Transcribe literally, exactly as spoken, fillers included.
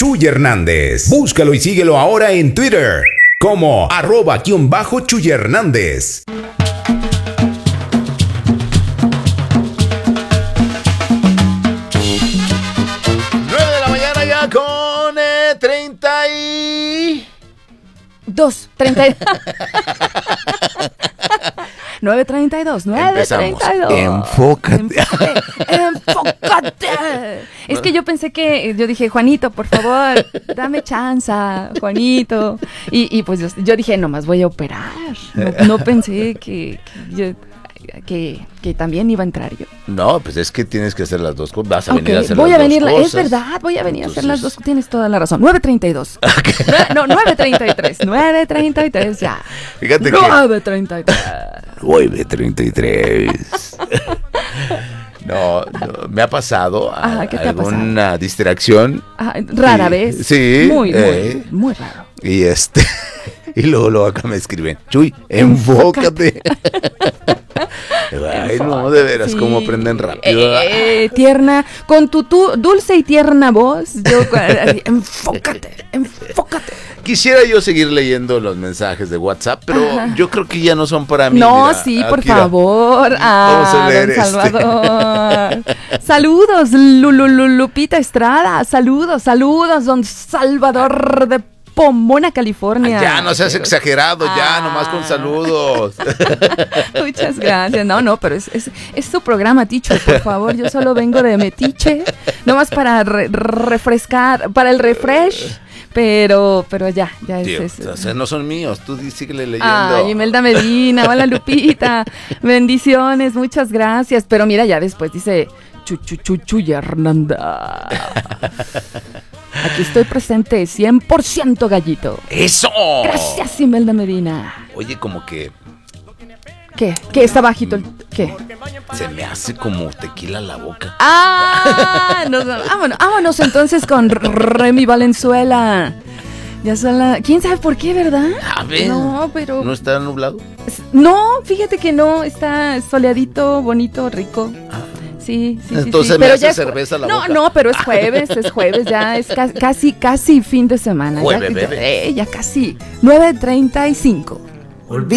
Chuy Hernández. Búscalo y síguelo ahora en Twitter como arroba guión bajo Chuy Hernández. nueve de la mañana ya con eh, treinta y... Dos, treinta y... nueve treinta y dos, nueve treinta y dos. Enfócate. Enfócate. Enfócate. Es que yo pensé que, yo dije, Juanito, por favor, dame chance, Juanito. Y, y pues yo, yo dije, nomás voy a operar. No, no pensé que, que, yo, que, que también iba a entrar yo. No, pues es que tienes que hacer las dos cosas. Vas a Okay, venir a hacer voy las a venir, dos la, cosas. es verdad, voy a venir Entonces... a hacer las dos. Tienes toda la razón. nueve treinta y dos. Okay. No, nueve treinta y tres. nueve treinta y tres ya. Fíjate nueve treinta y tres. nueve treinta y tres. No, no, me ha pasado Ajá, ¿qué te ha alguna pasado? distracción. Ajá, rara y, vez. Sí. Muy, eh, muy, muy raro. Y este, y luego, luego acá me escriben, Chuy, enfócate. Ay, no, de veras, Sí. cómo aprenden rápido. Eh, tierna, con tu, tu dulce y tierna voz, yo, así, enfócate, enfócate. Quisiera yo seguir leyendo los mensajes de WhatsApp, pero Ajá. yo creo que ya no son para mí. No, Mira, sí, por Akira. favor. Vamos a Ah, leer don este. Salvador. Saludos, Lulu, Lupita Estrada. Saludos, saludos, don Salvador de Pomona, California. Ay, ya no seas Pero- exagerado, ya Ah. nomás con saludos. Muchas gracias. No, no, pero es, es, es tu programa, Ticho, por favor. Yo solo vengo de Metiche, nomás para re- refrescar, para el refresh. Pero, pero ya, ya Tío, es, es- o sea, no son míos, tú di- síguele leyendo. Ay, Imelda Medina, hola Lupita, bendiciones, muchas gracias. Pero mira, ya después dice Chuchuchuchuy Hernanda. Aquí estoy presente, cien por ciento gallito. ¡Eso! Gracias, Imelda Medina. Oye, como que ¿Qué? ¿Qué está bajito? el- ¿Qué? se me hace como tequila la boca. ¡Ah! Nos- vámonos, vámonos entonces con Remy Valenzuela. Ya son la... ¿Quién sabe por qué, verdad? A ver. No, pero... ¿No está nublado? No, fíjate que no, está soleadito, bonito, rico. Sí, sí, sí. Entonces sí. me Pero hace ya es- cerveza la no, boca. No, pero es jueves, es jueves, ya es ca- casi, casi fin de semana. Jueves, ya, bebé. eh, ya casi nueve treinta y cinco. Olvídate.